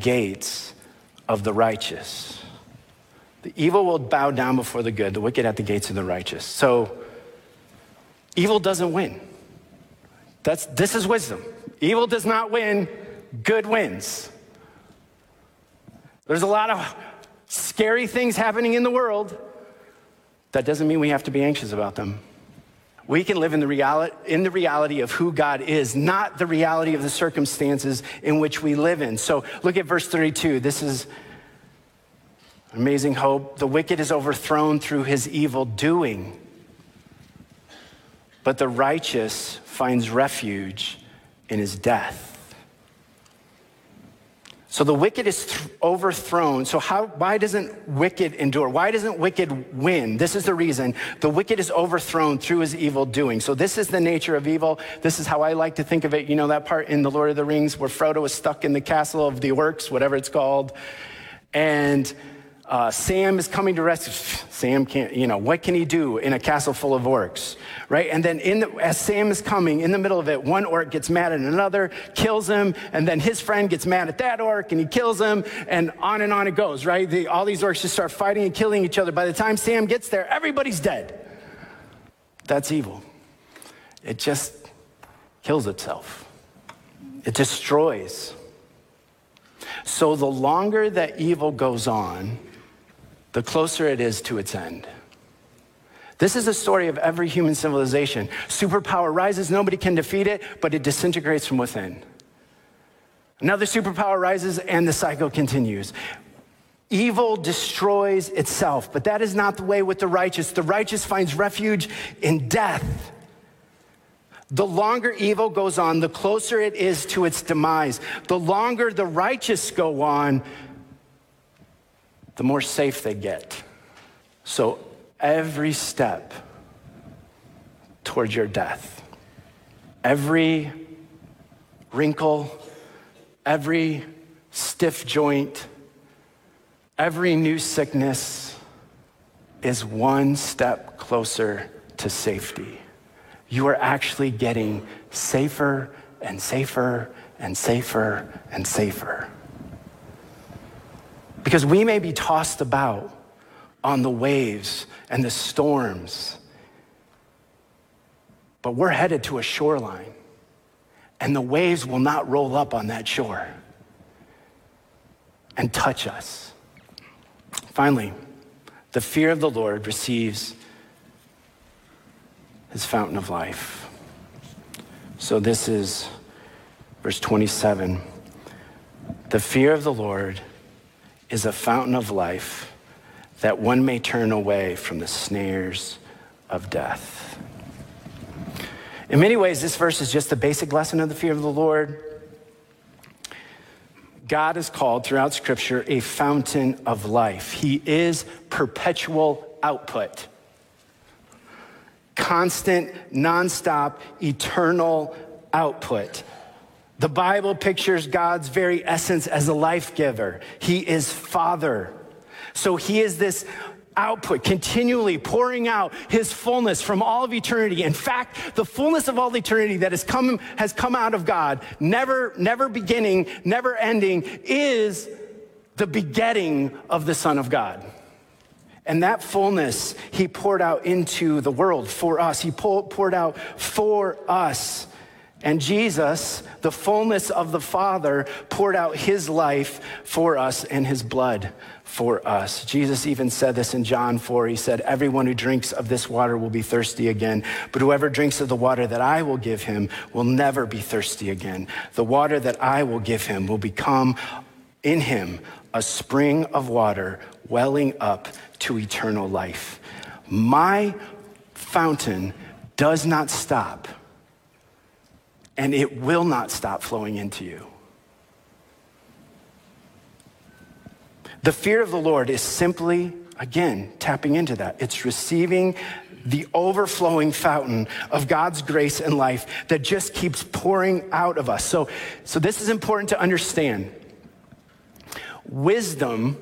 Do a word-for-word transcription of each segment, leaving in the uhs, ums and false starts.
gates of the righteous. The evil will bow down before the good, the wicked at the gates of the righteous. So evil doesn't win. That's, this is wisdom. Evil does not win, good wins. There's a lot of scary things happening in the world. That doesn't mean we have to be anxious about them. We can live in the reality, in the reality of who God is, not the reality of the circumstances in which we live in. So look at verse thirty-two. This is amazing hope. The wicked is overthrown through his evil doing, but the righteous finds refuge in his death. So the wicked is th- overthrown. So how, why doesn't wicked endure? Why doesn't wicked win? This is the reason. The wicked is overthrown through his evil doing. So this is the nature of evil. This is how I like to think of it. You know that part in The Lord of the Rings where Frodo is stuck in the castle of the orcs, whatever it's called. And uh, Sam is coming to rescue. Sam can't, you know, what can he do in a castle full of orcs, right? And then in the, as Sam is coming, in the middle of it, one orc gets mad at another, kills him, and then his friend gets mad at that orc, and he kills him, and on and on it goes, right? The, all these orcs just start fighting and killing each other. By the time Sam gets there, everybody's dead. That's evil. It just kills itself. It destroys. So the longer that evil goes on, the closer it is to its end. This is the story of every human civilization. Superpower rises, nobody can defeat it, but it disintegrates from within. Another superpower rises, and the cycle continues. Evil destroys itself, but that is not the way with the righteous. The righteous finds refuge in death. The longer evil goes on, the closer it is to its demise. The longer the righteous go on, the more safe they get. So every step towards your death, every wrinkle, every stiff joint, every new sickness is one step closer to safety. You are actually getting safer and safer and safer and safer. Because we may be tossed about on the waves and the storms, but we're headed to a shoreline, and the waves will not roll up on that shore and touch us. Finally, the fear of the Lord receives his fountain of life. So this is verse twenty-seven. The fear of the Lord is a fountain of life, that one may turn away from the snares of death. In many ways, this verse is just the basic lesson of the fear of the Lord. God is called throughout Scripture a fountain of life. He is perpetual output. Constant, nonstop, eternal output. The Bible pictures God's very essence as a life giver. He is Father. So he is this output, continually pouring out his fullness from all of eternity. In fact, the fullness of all eternity that has come, has come out of God, never, never beginning, never ending, is the begetting of the Son of God. And that fullness he poured out into the world for us. He poured out for us. And Jesus, the fullness of the Father, poured out his life for us and his blood for us. Jesus even said this in John four. He said, everyone who drinks of this water will be thirsty again, but whoever drinks of the water that I will give him will never be thirsty again. The water that I will give him will become in him a spring of water welling up to eternal life. My fountain does not stop, and it will not stop flowing into you. The fear of the Lord is simply, again, tapping into that. It's receiving the overflowing fountain of God's grace and life that just keeps pouring out of us. So, so this is important to understand. Wisdom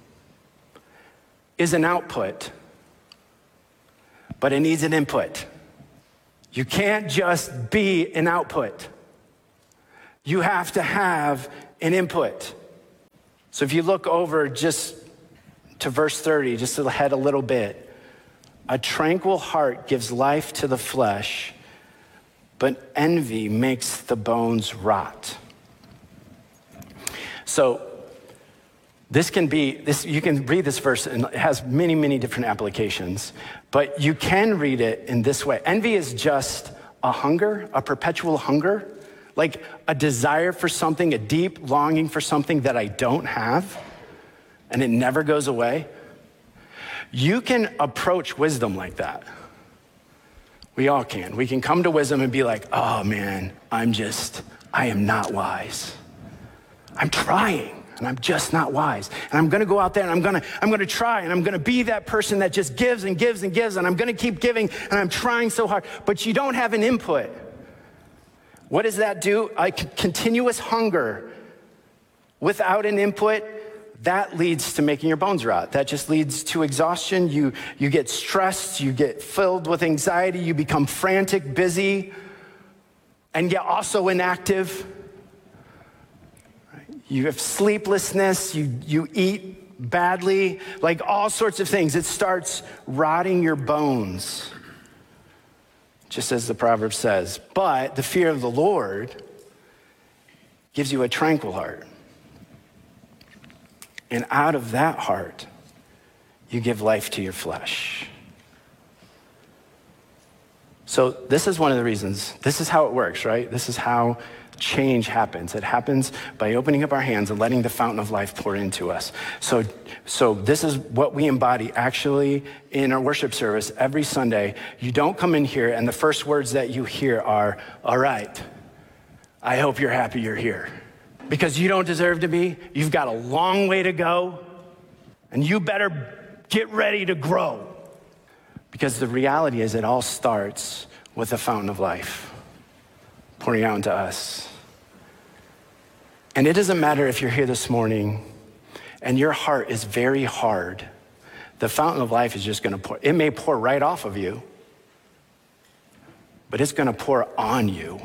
is an output, but it needs an input. You can't just be an output. You have to have an input. So if you look over just to verse thirty, just ahead a little bit, a tranquil heart gives life to the flesh, but envy makes the bones rot. So this can be, this you can read this verse, and it has many, many different applications, but you can read it in this way. Envy is just a hunger, a perpetual hunger, like a desire for something, a deep longing for something that I don't have, and it never goes away. You can approach wisdom like that. We all can. We can come to wisdom and be like, oh man, I'm just, I am not wise. I'm trying. And I'm just not wise. And I'm gonna go out there and I'm gonna, I'm gonna try and I'm gonna be that person that just gives and gives and gives and I'm gonna keep giving and I'm trying so hard, but you don't have an input. What does that do? A c- continuous hunger without an input, that leads to making your bones rot. That just leads to exhaustion. You, you get stressed, you get filled with anxiety, you become frantic, busy, and yet also inactive. You have sleeplessness, you, you eat badly, like all sorts of things. It starts rotting your bones, just as the proverb says. But the fear of the Lord gives you a tranquil heart. And out of that heart, you give life to your flesh. So this is one of the reasons, this is how it works, right? This is how change happens. It happens by opening up our hands and letting the fountain of life pour into us. So, so this is what we embody actually in our worship service every Sunday. You don't come in here and the first words that you hear are, all right, I hope you're happy you're here. Because you don't deserve to be. You've got a long way to go and you better get ready to grow. Because the reality is it all starts with the fountain of life pouring out into us. And it doesn't matter if you're here this morning and your heart is very hard. The fountain of life is just gonna pour. It may pour right off of you, but it's gonna pour on you.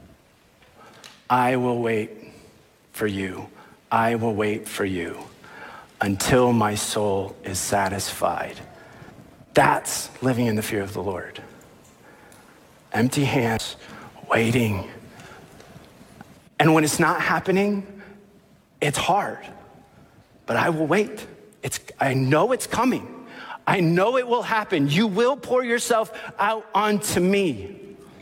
I will wait for you. I will wait for you until my soul is satisfied. That's living in the fear of the Lord. Empty hands, waiting. And when it's not happening, it's hard, but I will wait. It's, I know it's coming. I know it will happen. You will pour yourself out onto me.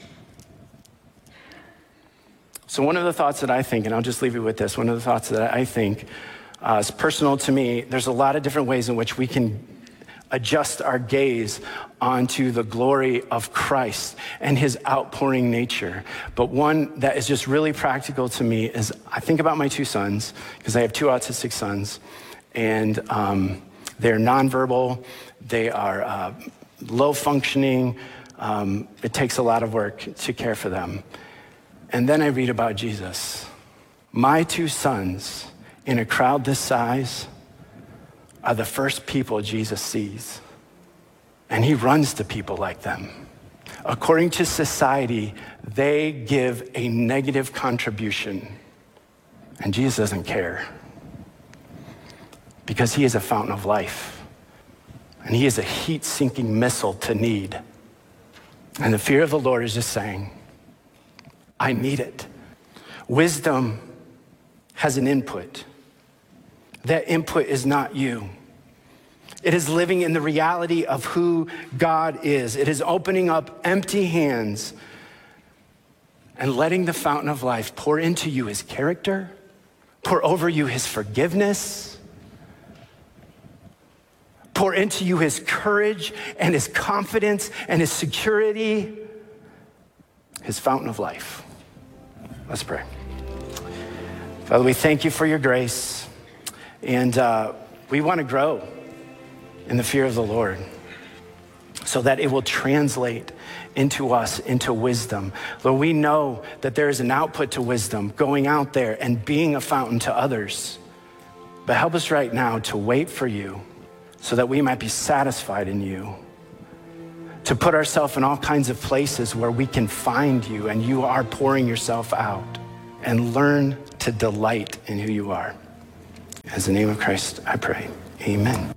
So one of the thoughts that I think, and I'll just leave you with this, one of the thoughts that I think uh, is personal to me, there's a lot of different ways in which we can adjust our gaze onto the glory of Christ and his outpouring nature. But one that is just really practical to me is I think about my two sons, because I have two autistic sons, and um, they're nonverbal, they are uh, low functioning, um, it takes a lot of work to care for them. And then I read about Jesus. My two sons, in a crowd this size, are the first people Jesus sees. And he runs to people like them. According to society, they give a negative contribution. And Jesus doesn't care. Because he is a fountain of life. And he is a heat-sinking missile to need. And the fear of the Lord is just saying, I need it. Wisdom has an input. That input is not you. It is living in the reality of who God is. It is opening up empty hands and letting the fountain of life pour into you his character, pour over you his forgiveness, pour into you his courage and his confidence and his security, his fountain of life. Let's pray. Father, we thank you for your grace. And uh, we want to grow in the fear of the Lord so that it will translate into us, into wisdom. Lord, we know that there is an output to wisdom, going out there and being a fountain to others. But help us right now to wait for you so that we might be satisfied in you, to put ourselves in all kinds of places where we can find you and you are pouring yourself out, and learn to delight in who you are. In the name of Christ, I pray. Amen.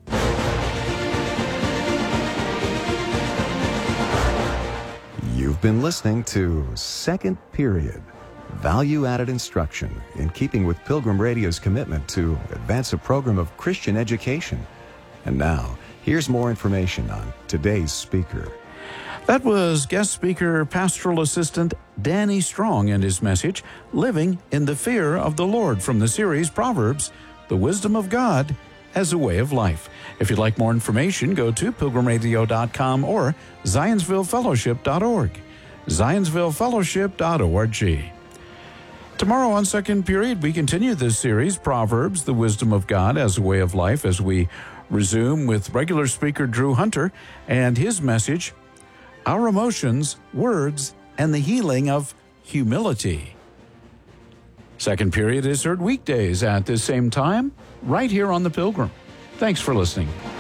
You've been listening to Second Period, value-added instruction in keeping with Pilgrim Radio's commitment to advance a program of Christian education. And now, here's more information on today's speaker. That was guest speaker, pastoral assistant Danny Strong and his message, Living in the Fear of the Lord, from the series Proverbs, The Wisdom of God as a Way of Life. If you'd like more information, go to pilgrim radio dot com or zionsville fellowship dot org. zionsville fellowship dot org. Tomorrow on Second Period, we continue this series, Proverbs, The Wisdom of God as a Way of Life, as we resume with regular speaker Drew Hunter and his message, Our Emotions, Words, and the Healing of Humility. Second Period is heard weekdays at this same time, right here on The Pilgrim. Thanks for listening.